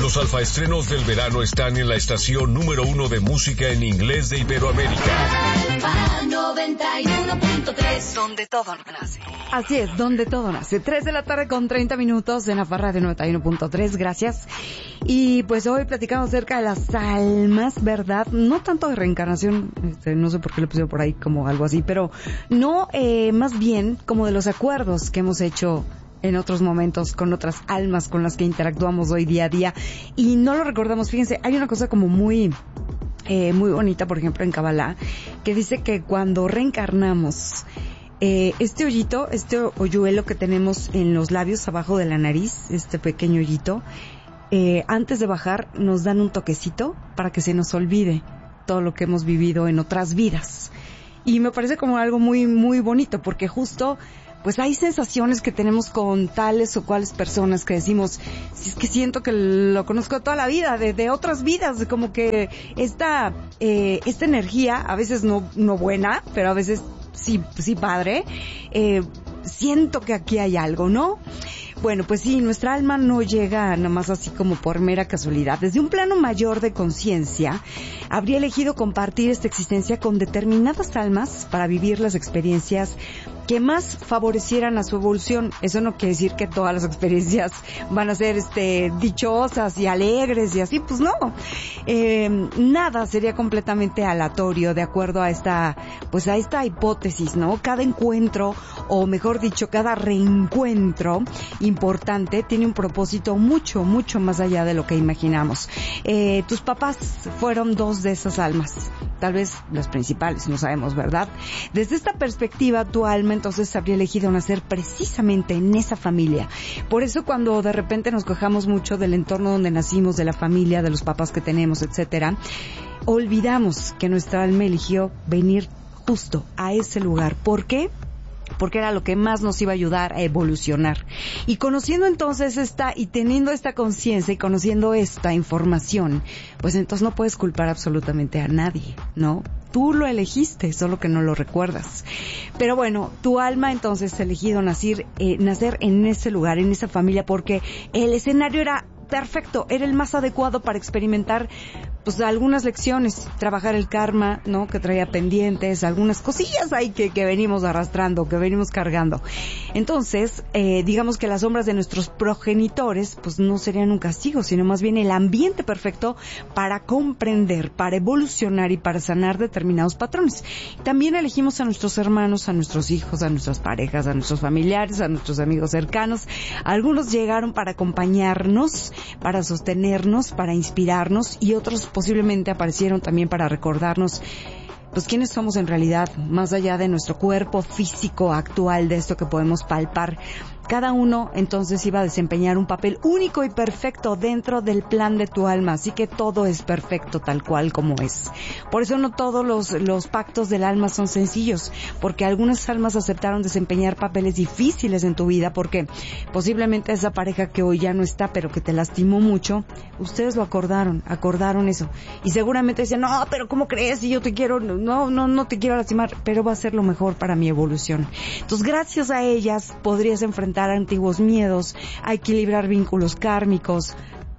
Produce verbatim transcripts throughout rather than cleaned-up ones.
Los alfaestrenos del verano están en la estación número uno de música en inglés de Iberoamérica. Alfa noventa y uno punto tres, donde todo nace. Así es, donde todo nace. tres de la tarde con treinta minutos en Alfa Radio noventa y uno punto tres, gracias. Y pues hoy platicamos acerca de las almas, ¿verdad? No tanto de reencarnación, este, no sé por qué le pusieron por ahí como algo así, pero no, eh, más bien como de los acuerdos que hemos hecho en otros momentos con otras almas con las que interactuamos hoy día a día y no lo recordamos. Fíjense, hay una cosa como muy eh, muy bonita, por ejemplo en Kabbalah, que dice que cuando reencarnamos, eh, este hoyito, este hoyuelo que tenemos en los labios abajo de la nariz, este pequeño hoyito, eh, antes de bajar nos dan un toquecito para que se nos olvide todo lo que hemos vivido en otras vidas. Y me parece como algo muy muy bonito, porque justo pues hay sensaciones que tenemos con tales o cuales personas que decimos, si es que siento que lo conozco toda la vida, de, de otras vidas, como que esta eh, esta energía, a veces no no buena, pero a veces sí sí padre, eh, siento que aquí hay algo, ¿no? Bueno, pues sí, nuestra alma no llega nada más así como por mera casualidad. Desde un plano mayor de conciencia, habría elegido compartir esta existencia con determinadas almas para vivir las experiencias que más favorecieran a su evolución. Eso no quiere decir que todas las experiencias van a ser este dichosas y alegres y así, pues no. Eh, nada sería completamente aleatorio de acuerdo a esta, pues a esta hipótesis, ¿no? Cada encuentro, o mejor dicho, cada reencuentro importante tiene un propósito mucho, mucho más allá de lo que imaginamos. Eh, tus papás fueron dos de esas almas, tal vez las principales, no sabemos, ¿verdad? Desde esta perspectiva, tu alma entonces habría elegido nacer precisamente en esa familia. Por eso cuando de repente nos quejamos mucho del entorno donde nacimos, de la familia, de los papás que tenemos, etcétera, olvidamos que nuestra alma eligió venir justo a ese lugar. ¿Por qué? Porque era lo que más nos iba a ayudar a evolucionar. Y conociendo entonces esta, y teniendo esta conciencia y conociendo esta información, pues entonces no puedes culpar absolutamente a nadie, ¿no? Tú lo elegiste, solo que no lo recuerdas. Pero bueno, tu alma entonces ha elegido nacer, eh, nacer en ese lugar, en esa familia, porque el escenario era perfecto, era el más adecuado para experimentar pues algunas lecciones, trabajar el karma, ¿no? Que traía pendientes, algunas cosillas ahí que, que venimos arrastrando, que venimos cargando. Entonces, eh, digamos que las sombras de nuestros progenitores, pues no serían un castigo, sino más bien el ambiente perfecto para comprender, para evolucionar y para sanar determinados patrones. También elegimos a nuestros hermanos, a nuestros hijos, a nuestras parejas, a nuestros familiares, a nuestros amigos cercanos. Algunos llegaron para acompañarnos, para sostenernos, para inspirarnos, y otros posiblemente aparecieron también para recordarnos pues quiénes somos en realidad, más allá de nuestro cuerpo físico actual, de esto que podemos palpar. Cada uno entonces iba a desempeñar un papel único y perfecto dentro del plan de tu alma, así que todo es perfecto tal cual como es. Por eso no todos los, los pactos del alma son sencillos, porque algunas almas aceptaron desempeñar papeles difíciles en tu vida, porque posiblemente esa pareja que hoy ya no está, pero que te lastimó mucho, ustedes lo acordaron, acordaron eso, y seguramente decían, no, pero ¿cómo crees? Si yo te quiero, no, no, no te quiero lastimar, pero va a ser lo mejor para mi evolución. Entonces, gracias a ellas podrías enfrentar a antiguos miedos, a equilibrar vínculos kármicos,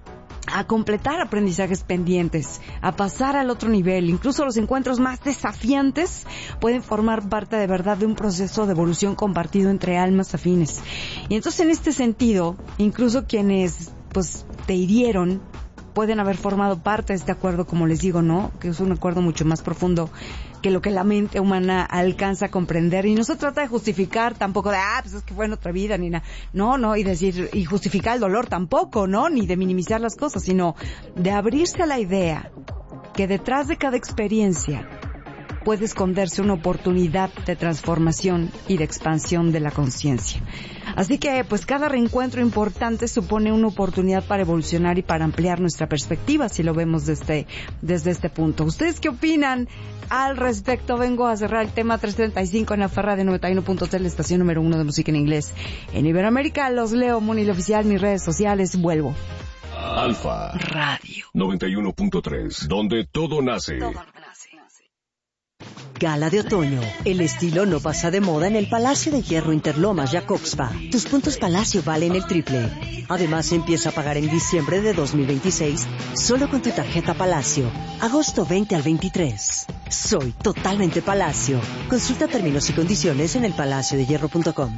a completar aprendizajes pendientes, a pasar al otro nivel. Incluso los encuentros más desafiantes pueden formar parte de verdad de un proceso de evolución compartido entre almas afines. Y entonces, en este sentido, incluso quienes pues te hirieron pueden haber formado parte de este acuerdo, como les digo, ¿no? Que es un acuerdo mucho más profundo que lo que la mente humana alcanza a comprender. Y no se trata de justificar tampoco de, ah, pues es que fue en otra vida, ni nada. No, no, y decir, y justificar el dolor tampoco, ¿no? Ni de minimizar las cosas, sino de abrirse a la idea que detrás de cada experiencia puede esconderse una oportunidad de transformación y de expansión de la conciencia. Así que, pues, cada reencuentro importante supone una oportunidad para evolucionar y para ampliar nuestra perspectiva, si lo vemos desde, desde este punto. ¿Ustedes qué opinan al respecto? Vengo a cerrar el tema trescientos treinta y cinco en la Farra de noventa y uno punto tres, la estación número uno de música en inglés en Iberoamérica. Los leo, Moni Oficial, mis redes sociales. Vuelvo. Alfa Radio noventa y uno punto tres, donde todo nace. Todo nace, nace. Gala de otoño. El estilo no pasa de moda en el Palacio de Hierro Interlomas Jacobspa. Tus puntos Palacio valen el triple. Además, empieza a pagar en diciembre de dos mil veintiséis solo con tu tarjeta Palacio. Agosto veinte al veintitrés. Soy totalmente Palacio. Consulta términos y condiciones en el palacio de hierro punto com.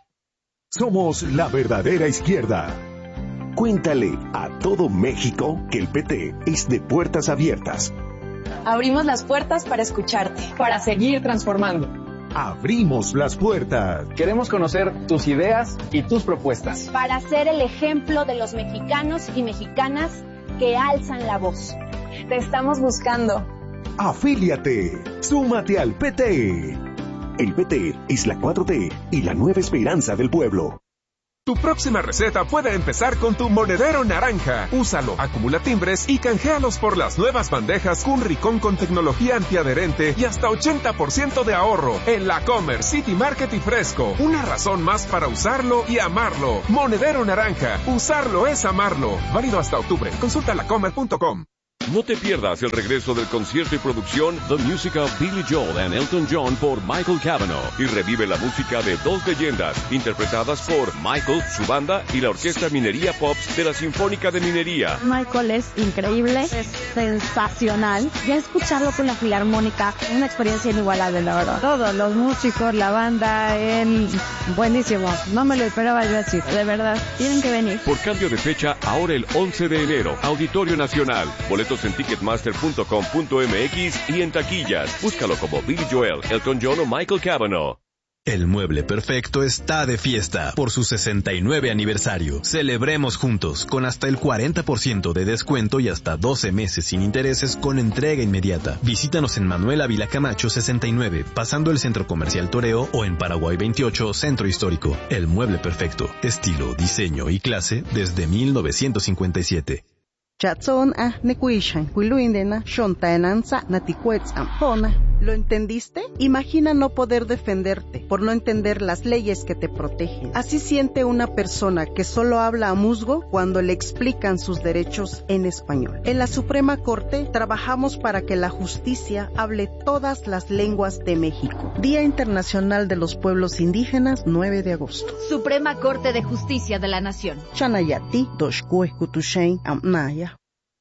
Somos la verdadera izquierda. Cuéntale a todo México que el P T es de puertas abiertas. Abrimos las puertas para escucharte, para seguir transformando. Abrimos las puertas. Queremos conocer tus ideas y tus propuestas. Para ser el ejemplo de los mexicanos y mexicanas que alzan la voz. Te estamos buscando. Afíliate. Súmate al P T. El P T es la cuatro T y la nueva esperanza del pueblo. Tu próxima receta puede empezar con tu monedero naranja. Úsalo, acumula timbres y canjealos por las nuevas bandejas Cunricón con tecnología antiadherente y hasta ochenta por ciento de ahorro en La Comer, City Market y Fresco. Una razón más para usarlo y amarlo. Monedero naranja. Usarlo es amarlo. Válido hasta octubre. Consulta la comer punto com. No te pierdas el regreso del concierto y producción The Music of Billy Joel and Elton John por Michael Cavanaugh y revive la música de dos leyendas interpretadas por Michael, su banda y la Orquesta Minería Pops de la Sinfónica de Minería. Michael es increíble, es sensacional. Ya escucharlo con la Filarmónica, una experiencia inigualable, la verdad. Todos los músicos, la banda, él, buenísimo. No me lo esperaba yo así, de verdad. Tienen que venir. Por cambio de fecha, ahora el once de enero, Auditorio Nacional. Boletos en ticketmaster punto com punto m x y en taquillas. Búscalo como Billy Joel, Elton John o Michael Cavanaugh. El Mueble Perfecto está de fiesta por su sesenta y nueve aniversario. Celebremos juntos con hasta el cuarenta por ciento de descuento y hasta doce meses sin intereses con entrega inmediata. Visítanos en Manuel Ávila Camacho sesenta y nueve, pasando el Centro Comercial Toreo, o en Paraguay veintiocho, Centro Histórico. El Mueble Perfecto. Estilo, diseño y clase desde mil novecientos cincuenta y siete. Chatson a nekuishan, kuiluindena, shontaenanza, naticuetzam, ¿Lo entendiste? Imagina no poder defenderte por no entender las leyes que te protegen. Así siente una persona que solo habla a musgo cuando le explican sus derechos en español. En la Suprema Corte trabajamos para que la justicia hable todas las lenguas de México. Día Internacional de los Pueblos Indígenas, nueve de agosto. Suprema Corte de Justicia de la Nación. Chanayati, Doshkue, Kutushain, Amnaya.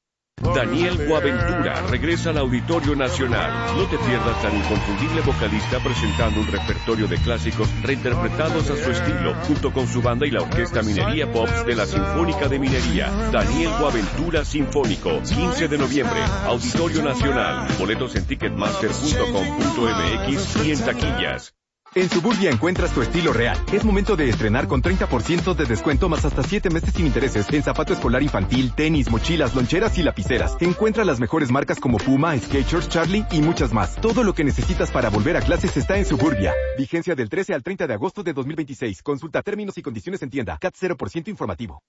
Daniel Boaventura regresa al Auditorio Nacional. No te pierdas al inconfundible vocalista presentando un repertorio de clásicos reinterpretados a su estilo, junto con su banda y la Orquesta Minería Pops de la Sinfónica de Minería. Daniel Boaventura Sinfónico, quince de noviembre, Auditorio Nacional. Boletos en ticketmaster punto com punto m x y en taquillas. En Suburbia encuentras tu estilo real. Es momento de estrenar con treinta por ciento de descuento más hasta siete meses sin intereses en zapato escolar infantil, tenis, mochilas, loncheras y lapiceras. Encuentra las mejores marcas como Puma, Skechers, Charlie y muchas más. Todo lo que necesitas para volver a clases está en Suburbia. Vigencia del trece al treinta de agosto de dos mil veintiséis. Consulta términos y condiciones en tienda. C A T cero por ciento informativo.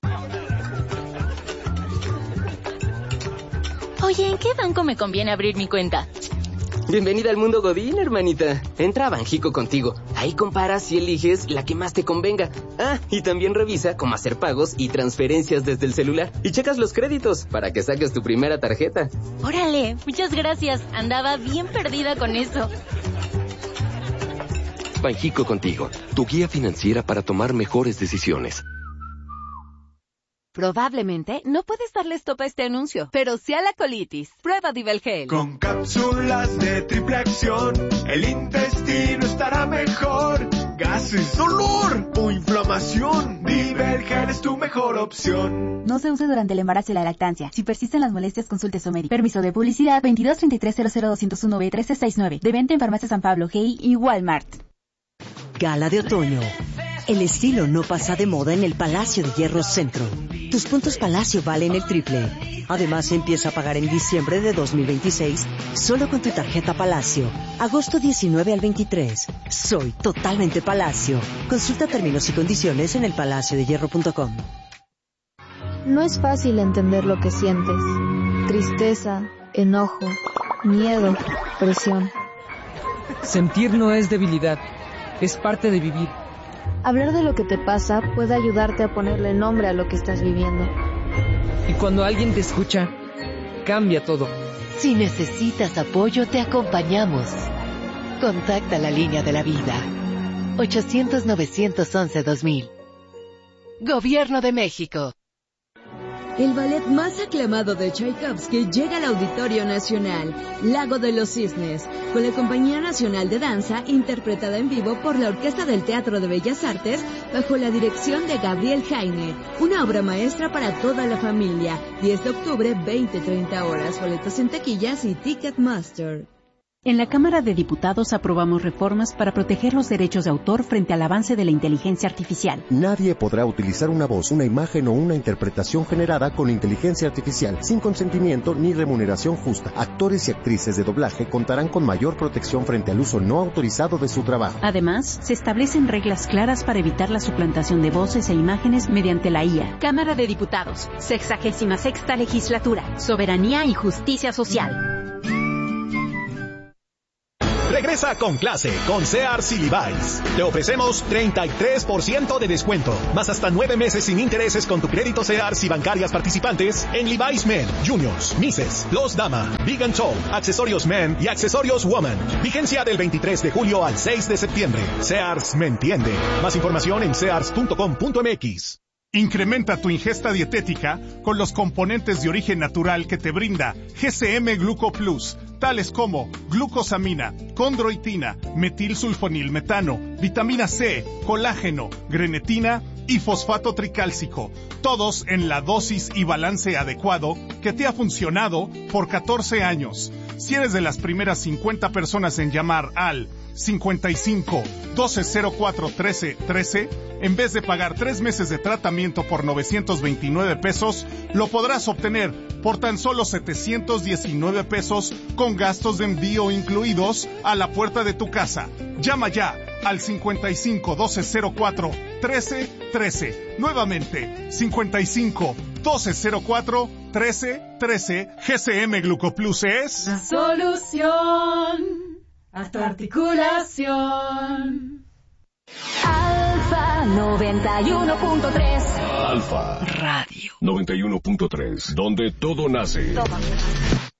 Oye, ¿en qué banco me conviene abrir mi cuenta? Bienvenida al mundo Godín, hermanita. Entra a Banjico contigo. Ahí comparas y eliges la que más te convenga. Ah, y también revisa cómo hacer pagos y transferencias desde el celular. Y checas los créditos para que saques tu primera tarjeta. Órale, muchas gracias. Andaba bien perdida con eso. Banjico contigo, tu guía financiera para tomar mejores decisiones. Probablemente no puedes darle stop a este anuncio, pero sí a la colitis. Prueba Divelgel. Con cápsulas de triple acción, el intestino estará mejor. Gases, dolor o inflamación, Divelgel es tu mejor opción. No se use durante el embarazo y la lactancia. Si persisten las molestias, consulte a su médico. Permiso de publicidad veintidós treinta y tres cero cero doscientos uno B trece sesenta y nueve. De venta en Farmacia San Pablo, G I y Walmart. Gala de otoño. El estilo no pasa de moda en el Palacio de Hierro Centro. Tus puntos Palacio valen el triple. Además, empieza a pagar en diciembre de dos mil veintiséis solo con tu tarjeta Palacio. Agosto diecinueve al veintitrés. Soy totalmente Palacio. Consulta términos y condiciones en el palacio de hierro punto com. No es fácil entender lo que sientes. Tristeza, enojo, miedo, presión. Sentir no es debilidad, es parte de vivir. Hablar de lo que te pasa puede ayudarte a ponerle nombre a lo que estás viviendo. Y cuando alguien te escucha, cambia todo. Si necesitas apoyo, te acompañamos. Contacta la línea de la vida. ochocientos, novecientos once, dos mil. Gobierno de México. El ballet más aclamado de Tchaikovsky llega al Auditorio Nacional, Lago de los Cisnes, con la Compañía Nacional de Danza, interpretada en vivo por la Orquesta del Teatro de Bellas Artes, bajo la dirección de Gabriel Jaime. Una obra maestra para toda la familia. diez de octubre, veinte treinta horas. Boletos en taquillas y Ticketmaster. En la Cámara de Diputados aprobamos reformas para proteger los derechos de autor frente al avance de la inteligencia artificial. Nadie podrá utilizar una voz, una imagen o una interpretación generada con inteligencia artificial sin consentimiento ni remuneración justa. Actores y actrices de doblaje contarán con mayor protección frente al uso no autorizado de su trabajo. Además, se establecen reglas claras para evitar la suplantación de voces e imágenes mediante la I A. Cámara de Diputados, sexagésima sexta legislatura, soberanía y justicia social. Regresa con clase con Sears y Levi's. Te ofrecemos treinta y tres por ciento de descuento, más hasta nueve meses sin intereses con tu crédito Sears y bancarias participantes en Levi's Men, Juniors, Misses, Los Dama, Big and Tall, accesorios Men y accesorios Woman. Vigencia del veintitrés de julio al seis de septiembre. Sears me entiende. Más información en sears punto com punto m x. Incrementa tu ingesta dietética con los componentes de origen natural que te brinda G C M Gluco Plus, tales como glucosamina, condroitina, metilsulfonilmetano, vitamina C, colágeno, grenetina y fosfato tricálcico, todos en la dosis y balance adecuado que te ha funcionado por catorce años. Si eres de las primeras cincuenta personas en llamar al cincuenta y cinco, doce cero cuatro, trece, trece, en vez de pagar tres meses de tratamiento por novecientos veintinueve pesos, lo podrás obtener por tan solo setecientos diecinueve pesos con gastos de envío incluidos a la puerta de tu casa. Llama ya al cincuenta y cinco, doce cero cuatro, trece, trece. Nuevamente, cincuenta y cinco, doce cero cuatro, trece, trece. G C M Glucoplus es la solución a tu articulación. Alfa noventa y uno punto tres. Alfa Radio noventa y uno punto tres, donde todo nace. Toma.